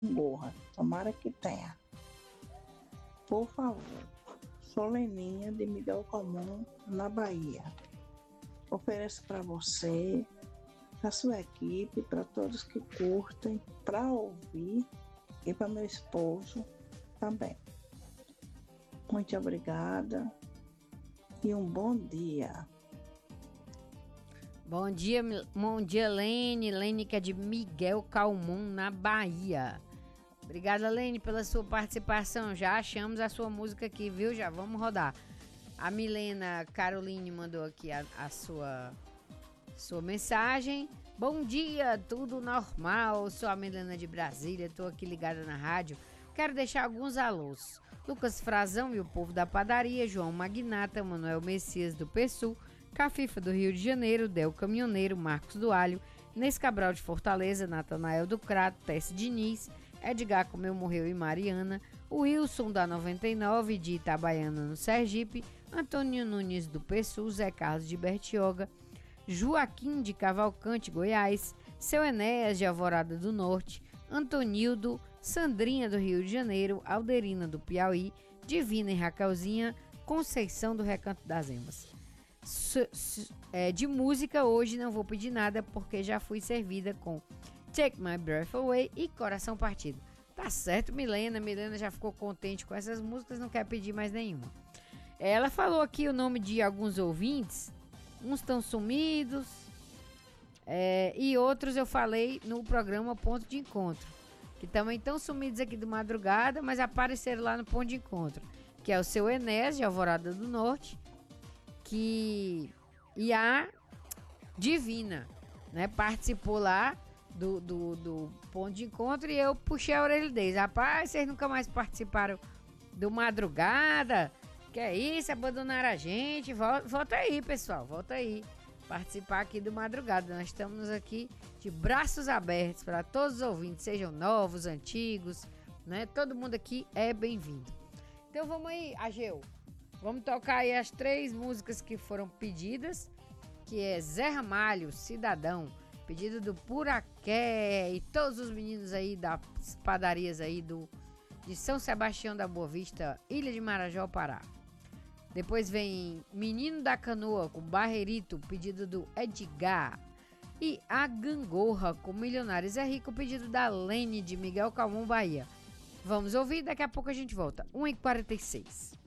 Gorra. Tomara que tenha. Por favor. Sou Leninha de Miguel Comum, na Bahia. Ofereço para você, para sua equipe, para todos que curtem, para ouvir e para meu esposo também. Muito obrigada e um bom dia. Bom dia, Lene. Lene que é de Miguel Calmon, na Bahia. Obrigada, Lene, pela sua participação. Já achamos a sua música aqui, viu? Já vamos rodar. A Milena Caroline mandou aqui a sua mensagem. Bom dia, tudo normal. Sou a Milena de Brasília, estou aqui ligada na rádio. Quero deixar alguns alôs. Lucas Frazão e o povo da padaria, João Magnata, Manuel Messias do PSU, Cafifa do Rio de Janeiro, Del Caminhoneiro, Marcos do Alho, Inês Cabral de Fortaleza, Natanael do Crato, Tess Diniz, Edgar Comeu Morreu e Mariana, Wilson da 99 de Itabaiana no Sergipe, Antônio Nunes do PSU, Zé Carlos de Bertioga, Joaquim de Cavalcante, Goiás, Seu Enéas de Alvorada do Norte, Antonildo, Sandrinha do Rio de Janeiro, Alderina do Piauí, Divina e Raquelzinha, Conceição do Recanto das Emas. De música hoje não vou pedir nada porque já fui servida com Take My Breath Away e Coração Partido. Tá certo, Milena já ficou contente com essas músicas, não quer pedir mais nenhuma. Ela falou aqui o nome de alguns ouvintes, uns estão sumidos, e outros eu falei no programa Ponto de Encontro, que também estão sumidos aqui do madrugada, mas apareceram lá no Ponto de Encontro, que é o Seu Enéas de Alvorada do Norte, e a Divina, né, participou lá do Ponto de Encontro e eu puxei a orelha deles. Rapaz, vocês nunca mais participaram do Madrugada? Que é isso, abandonaram a gente. Volta aí, pessoal, volta aí participar aqui do Madrugada. Nós estamos aqui de braços abertos para todos os ouvintes, sejam novos, antigos, né? Todo mundo aqui é bem-vindo. Então vamos aí, Ageu. Vamos tocar aí as 3 músicas que foram pedidas, que é Zé Ramalho, Cidadão, pedido do Puraqué e todos os meninos aí das padarias aí de São Sebastião da Boa Vista, Ilha de Marajó, Pará. Depois vem Menino da Canoa com Barreirito, pedido do Edgar. E A Gangorra com Milionários é Rico, pedido da Lene de Miguel Calmon, Bahia. Vamos ouvir, daqui a pouco a gente volta. 1h46.